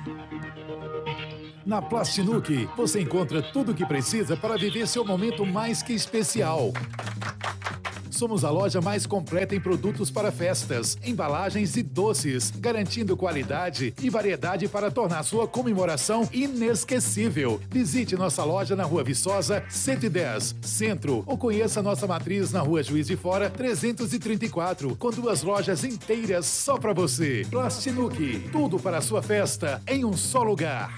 Na Plastinuc, você encontra tudo o que precisa para viver seu momento mais que especial. Somos a loja mais completa em produtos para festas, embalagens e doces, garantindo qualidade e variedade para tornar sua comemoração inesquecível. Visite nossa loja na Rua Viçosa, 110, Centro, ou conheça nossa matriz na Rua Juiz de Fora, 334, com 2 lojas inteiras só para você. Plastinuc, tudo para a sua festa em um só lugar.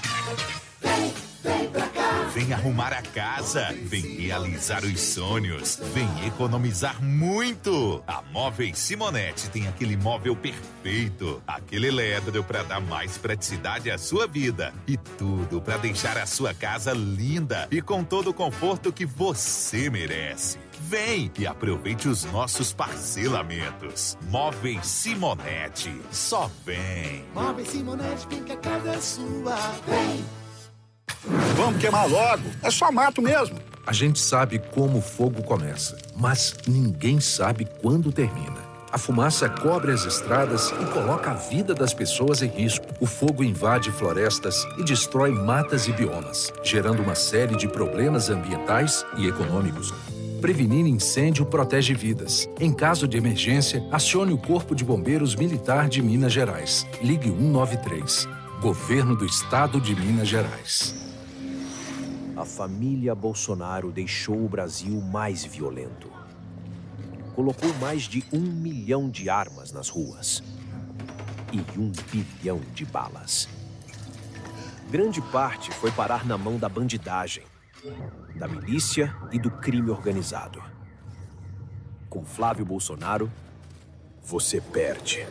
Vem pra cá. Vem arrumar a casa, vem realizar os sonhos, vem economizar muito. A Móveis Simonetti tem aquele móvel perfeito, aquele elétrico para dar mais praticidade à sua vida e tudo para deixar a sua casa linda e com todo o conforto que você merece. Vem e aproveite os nossos parcelamentos. Móveis Simonetti, só vem. Móveis Simonetti, vem que a casa é sua. Vem. Vamos queimar logo, é só mato mesmo. A gente sabe como o fogo começa, mas ninguém sabe quando termina. A fumaça cobre as estradas e coloca a vida das pessoas em risco. O fogo invade florestas e destrói matas e biomas, gerando uma série de problemas ambientais e econômicos. Prevenir incêndio protege vidas. Em caso de emergência, acione o Corpo de Bombeiros Militar de Minas Gerais. Ligue 193. Governo do Estado de Minas Gerais. A família Bolsonaro deixou o Brasil mais violento. Colocou mais de 1 milhão de armas nas ruas e 1 bilhão de balas. Grande parte foi parar na mão da bandidagem, da milícia e do crime organizado. Com Flávio Bolsonaro, você perde.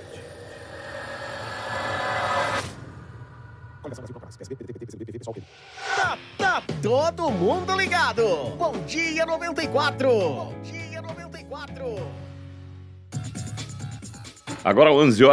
Tá todo mundo ligado. Bom dia 94. Bom dia 94. Agora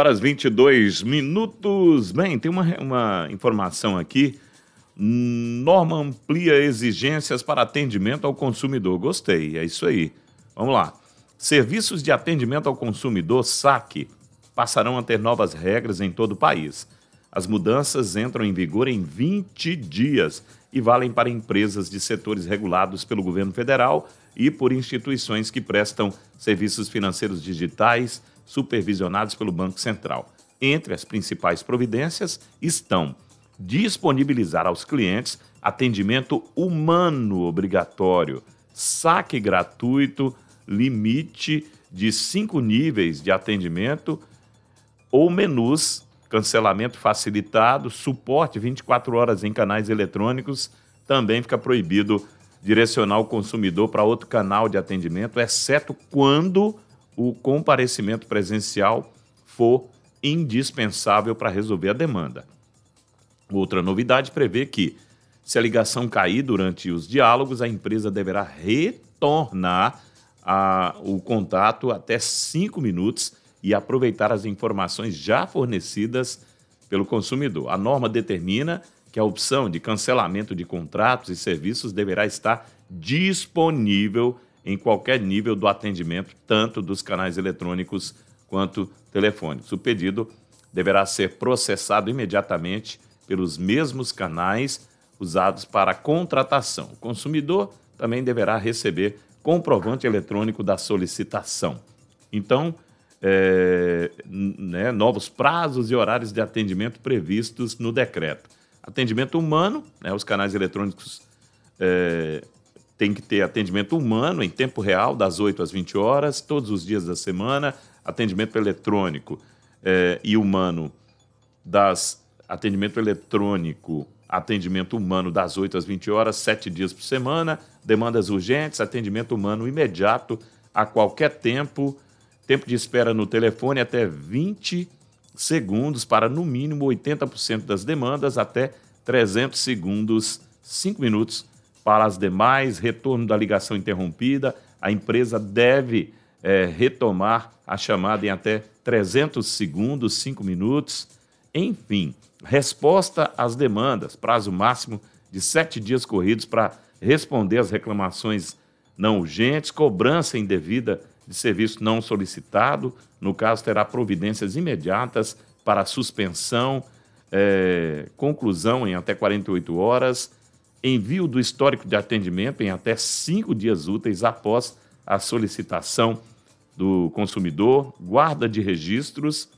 11h22. Bem, tem uma informação aqui. Norma amplia exigências para atendimento ao consumidor. Gostei, é isso aí. Vamos lá. Serviços de atendimento ao consumidor, SAC, passarão a ter novas regras em todo o país. As mudanças entram em vigor em 20 dias e valem para empresas de setores regulados pelo governo federal e por instituições que prestam serviços financeiros digitais supervisionados pelo Banco Central. Entre as principais providências estão disponibilizar aos clientes atendimento humano obrigatório, saque gratuito, limite de 5 níveis de atendimento ou menus, cancelamento facilitado, suporte 24 horas em canais eletrônicos. Também fica proibido direcionar o consumidor para outro canal de atendimento, exceto quando o comparecimento presencial for indispensável para resolver a demanda. Outra novidade prevê que, se a ligação cair durante os diálogos, a empresa deverá retornar o contato até 5 minutos e aproveitar as informações já fornecidas pelo consumidor. A norma determina que a opção de cancelamento de contratos e serviços deverá estar disponível em qualquer nível do atendimento, tanto dos canais eletrônicos quanto telefônicos. O pedido deverá ser processado imediatamente pelos mesmos canais usados para a contratação. O consumidor também deverá receber comprovante eletrônico da solicitação. Então, novos prazos e horários de atendimento previstos no decreto. Atendimento humano, os canais eletrônicos têm que ter atendimento humano em tempo real, das 8 às 20 horas, todos os dias da semana. Atendimento eletrônico e humano atendimento eletrônico, atendimento humano das 8 às 20 horas, 7 dias por semana. Demandas urgentes, atendimento humano imediato a qualquer tempo. Tempo de espera no telefone até 20 segundos para, no mínimo, 80% das demandas, até 300 segundos, 5 minutos para as demais. Retorno da ligação interrompida. A empresa deve retomar a chamada em até 300 segundos, 5 minutos. Enfim, resposta às demandas, prazo máximo de 7 dias corridos para responder às reclamações não urgentes, cobrança indevida de serviço não solicitado, no caso terá providências imediatas para a suspensão conclusão em até 48 horas, envio do histórico de atendimento em até 5 dias úteis após a solicitação do consumidor, guarda de registros,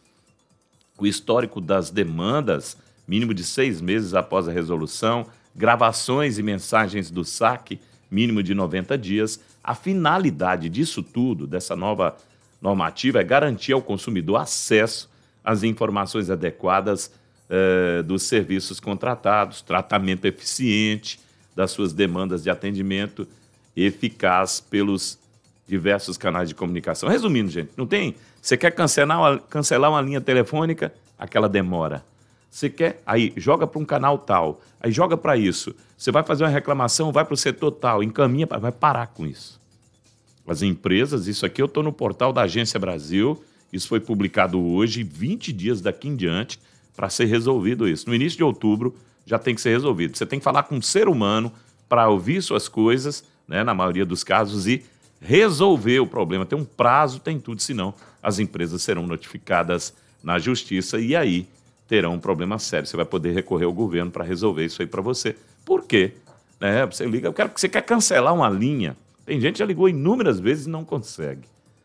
o histórico das demandas, mínimo de 6 meses após a resolução, gravações e mensagens do saque, mínimo de 90 dias. A finalidade disso tudo, dessa nova normativa, é garantir ao consumidor acesso às informações adequadas dos serviços contratados, tratamento eficiente das suas demandas de atendimento eficaz pelos diversos canais de comunicação. Resumindo, gente, não tem... Você quer cancelar uma linha telefônica? Aquela demora. Você quer... Aí joga para um canal tal, aí joga para isso. Você vai fazer uma reclamação, vai para o setor tal, encaminha, vai parar com isso. As empresas, isso aqui eu estou no portal da Agência Brasil, isso foi publicado hoje, 20 dias daqui em diante, para ser resolvido isso. No início de outubro já tem que ser resolvido. Você tem que falar com um ser humano para ouvir suas coisas, né, na maioria dos casos, e resolver o problema. Tem um prazo, tem tudo, senão as empresas serão notificadas na justiça e aí terão um problema sério. Você vai poder recorrer ao governo para resolver isso aí para você. Por quê? Você liga, você quer cancelar uma linha. Tem gente que já ligou inúmeras vezes e não consegue.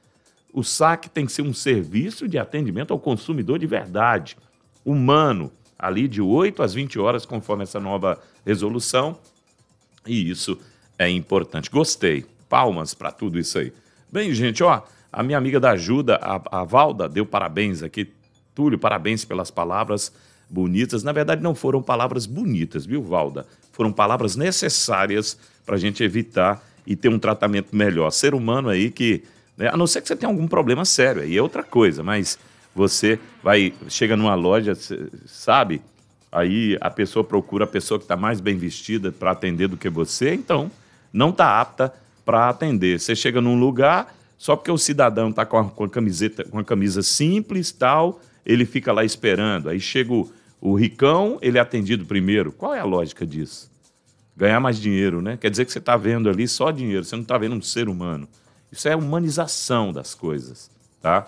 O saque tem que ser um serviço de atendimento ao consumidor de verdade, humano, ali de 8 às 20 horas, conforme essa nova resolução. E isso é importante. Gostei. Palmas para tudo isso aí. Bem, gente, a minha amiga da ajuda, a Valda, deu parabéns aqui. Túlio, parabéns pelas palavras bonitas. Na verdade, não foram palavras bonitas, viu, Valda? Foram palavras necessárias para a gente evitar e ter um tratamento melhor. Ser humano aí que, né, a não ser que você tenha algum problema sério, aí é outra coisa, mas você chega numa loja, sabe? Aí a pessoa procura a pessoa que está mais bem vestida para atender do que você, então não está apta para atender. Você chega num lugar, só porque o cidadão está com a camisa simples, tal, ele fica lá esperando. Aí chega o ricão, ele é atendido primeiro. Qual é a lógica disso? Ganhar mais dinheiro, né? Quer dizer que você está vendo ali só dinheiro, você não está vendo um ser humano. Isso é humanização das coisas, tá?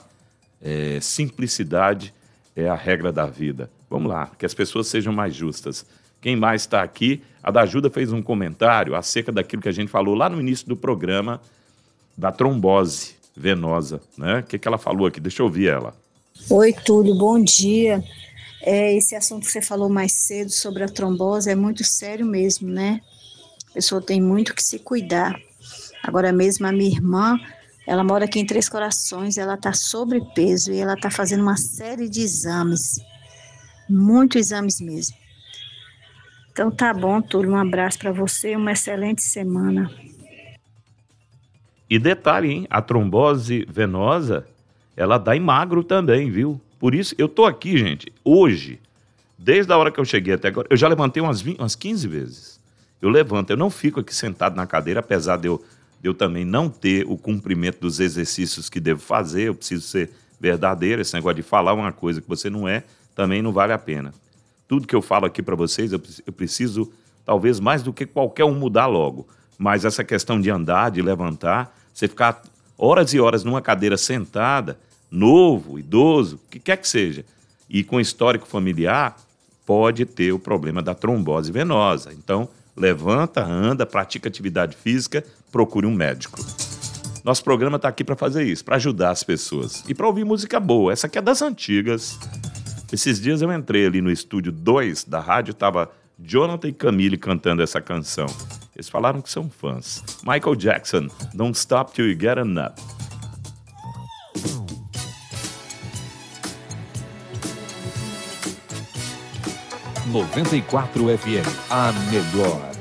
Simplicidade é a regra da vida. Vamos lá, que as pessoas sejam mais justas. Quem mais está aqui? A da Ajuda fez um comentário acerca daquilo que a gente falou lá no início do programa, da trombose venosa, né? O que ela falou aqui? Deixa eu ouvir ela. Oi, Túlio, bom dia. Esse assunto que você falou mais cedo sobre a trombose é muito sério mesmo, né? A pessoa tem muito que se cuidar. Agora mesmo a minha irmã, ela mora aqui em Três Corações, ela está sobrepeso e ela está fazendo uma série de exames, muitos exames mesmo. Então tá bom, Túlio, um abraço para você, uma excelente semana. E detalhe, hein? A trombose venosa, ela dá em magro também, viu? Por isso, eu tô aqui, gente, hoje, desde a hora que eu cheguei até agora, eu já levantei umas 15 vezes. Eu levanto, eu não fico aqui sentado na cadeira, apesar de eu também não ter o cumprimento dos exercícios que devo fazer, eu preciso ser verdadeiro, esse negócio de falar uma coisa que você não é, também não vale a pena. Tudo que eu falo aqui para vocês, eu preciso, talvez mais do que qualquer um, mudar logo. Mas essa questão de andar, de levantar, você ficar horas e horas numa cadeira sentada, novo, idoso, o que quer que seja, e com histórico familiar, pode ter o problema da trombose venosa. Então, levanta, anda, pratica atividade física, procure um médico. Nosso programa está aqui para fazer isso, para ajudar as pessoas. E para ouvir música boa, essa aqui é das antigas. Esses dias eu entrei ali no estúdio 2 da rádio, estava Jonathan e Camille cantando essa canção. Eles falaram que são fãs. Michael Jackson, Don't Stop Till You Get Enough. '94 FM, a melhor.